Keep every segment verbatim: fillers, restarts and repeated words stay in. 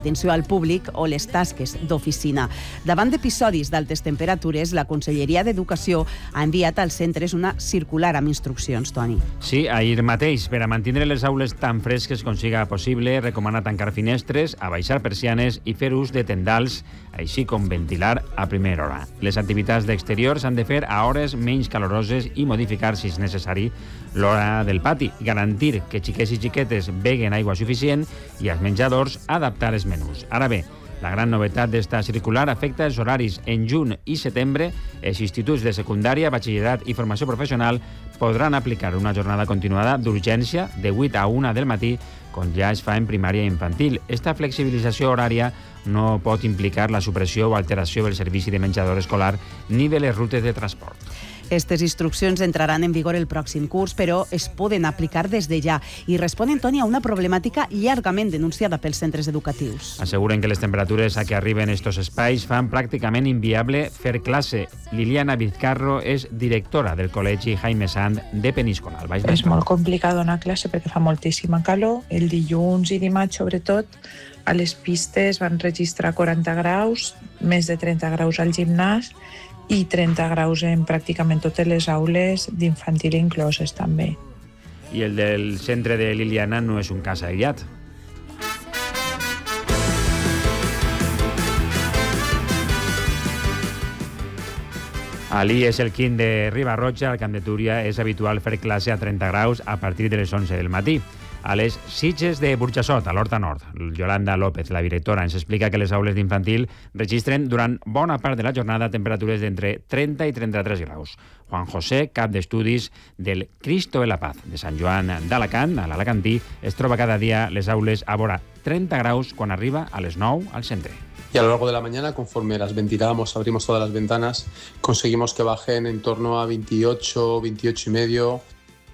atenció al públic o les tasques d'oficina. Davant d'episodis d'altes temperatures, la Conselleria d'Educació ha enviat als centres una circular amb instruccions, Toni. Sí, ahir mateix, per a mantenir les aules tan fresques com siga possible, recomana tancar finestres, abaixar persianes i fer ús de tendals, així com ventilar a primera hora. Les activitats d'exterior s'han de fer a hores menys caloroses i modificar, si és necessari, l'hora del pati, garantir que xiquets i xiquetes beguen aigua suficient i als menjadors adaptar els menús. Ara bé, la gran novetat d'esta circular afecta els horaris. En juny i setembre, els instituts de secundària, batxillerat i formació professional podran aplicar una jornada continuada d'urgència de vuit a una del matí, com ja es fa en primària i infantil. Esta flexibilització horària no pot implicar la supressió o alteració del servici de menjador escolar ni de les rutes de transport. Aquestes instruccions entraran en vigor el pròxim curs, però es poden aplicar des de ja i responen, Toni, a una problemàtica llargament denunciada pels centres educatius. Asseguren que les temperatures a què arriben estos espais fan pràcticament inviable fer classe. Liliana Vizcarro és directora del Col·legi Jaime Sand de Peníscola. És molt complicat donar classe perquè fa moltíssima calor. El dilluns i dimarts, sobretot, a les pistes van registrar quaranta graus, més de trenta graus al gimnàs, i trenta graus en pràcticament totes les aules d'infantil incloses també. I el del centre de Liliana no és un cas aïllat. Ali és el quint de Riba-roja. Al Camp de Túria és habitual fer classe a trenta graus a partir de les onze del matí. A les Sitges de Burjassot, a l'Horta Nord, Yolanda López, la directora, ens explica que les aules d'infantil registren durant bona part de la jornada temperatures d'entre trenta i trenta-tres graus. Juan José, cap d'estudis del Cristo de la Paz de Sant Joan d'Alacant, a l'Alacantí, es troba cada dia les aules a vora trenta graus quan arriba a les nou al centre. Y a lo largo de la mañana, conforme las ventilamos, abrimos todas las ventanas, conseguimos que bajen en torno a veintiocho, veintiocho y medio.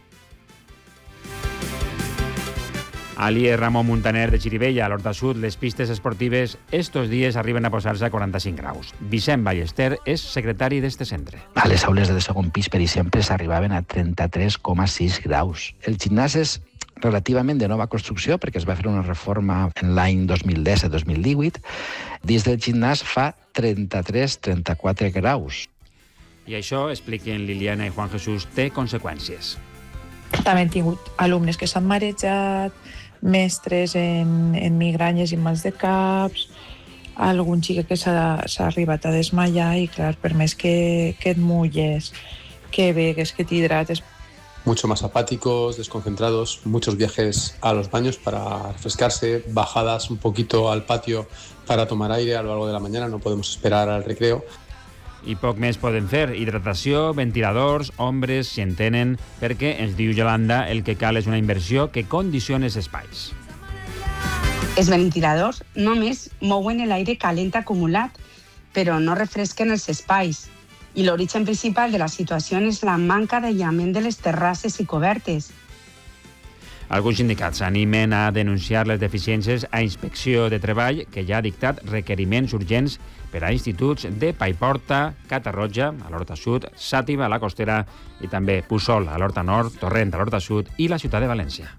Ali Ramon Muntaner de Xirivella, a l'Horta Sud, les pistes esportives estos dies arriben a posar-se a quaranta-cinc graus. Vicent Ballester és secretari d'este centre. A les aules del segon pis, per exemple, s'arribaven a trenta-tres coma sis graus. El gimnàs és relativament de nova construcció, perquè es va fer una reforma en l'any dos mil disset dos mil divuit. Dins del gimnàs fa trenta-tres trenta-quatre graus. I això, expliquen Liliana i Juan Jesús, té conseqüències. També hem tingut alumnes que s'han marejat, mestres en, en migranyes i mals de caps, algun xic que s'ha arribat a desmaiar i, clar, per més que, que et mulles, que begues, que t'hidrates. Mucho más apáticos, desconcentrados, muchos viajes a los baños para refrescarse, bajadas un poquito al patio para tomar aire a lo largo de la mañana, no podemos esperar al recreo. I poc més poden fer. Hidratació, ventiladors, ombres, si en tenen, perquè, ens diu Yolanda, el que cal és una inversió que condiciona els espais. Els ventiladors només mouen l'aire calent acumulat, però no refresquen els espais. I l'origen principal de la situació és la manca d'aïllament de les terrasses i cobertes. Alguns sindicats animen a denunciar les deficiències a Inspecció de Treball, que ja ha dictat requeriments urgents per a instituts de Paiporta, Catarroja, a l'Horta Sud, Xàtiva, a la Costera, i també Puçol, a l'Horta Nord, Torrent, a l'Horta Sud, i la ciutat de València.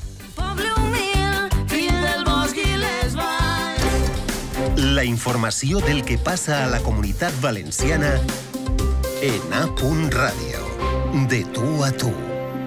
La informació del que passa a la Comunitat Valenciana en A Ràdio. De tu a tu.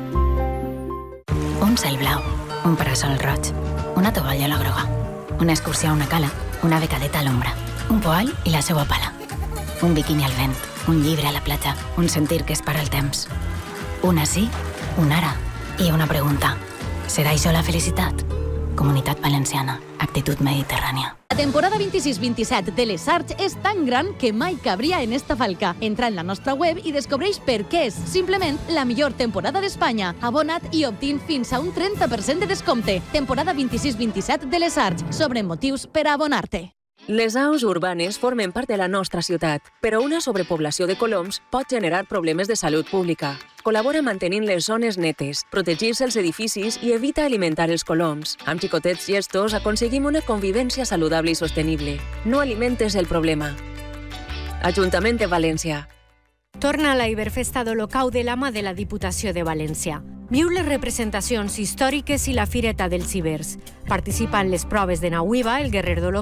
Un cel blau, un parasol roig, una tovallola groga, una excursió a una cala, una becadeta a l'ombra, un poal i la seva pala, un biquini al vent, un llibre a la platja, un sentir que es para el temps. Una sí, una ara i una pregunta. Serà això la felicitat? Comunitat Valenciana, actitud mediterrània. La temporada vint-i-sis vint-i-set de les Arts és tan gran que mai cabria en esta falca. Entra en la nostra web i descobreix per què és simplement la millor temporada d'Espanya. Abona't i obtint fins a un trenta per cent de descompte. Temporada vint-i-sis vint-i-set de les Arts. Sobre motius per a abonar-te. Les aus urbanes formen part de la nostra ciutat, però una sobrepoblació de coloms pot generar problemes de salut pública. Col·labora mantenint les zones netes, protegir-se els edificis i evita alimentar els coloms. Amb xicotets gestos aconseguim una convivència saludable i sostenible. No alimentes el problema. Ajuntament de València. Torna a la Iberfesta d'Olocau de la mà de la Diputació de València. Viu les representacions històriques i la Fireta dels Cibers. Participa en les proves de Nahuiva, el guerrer dolor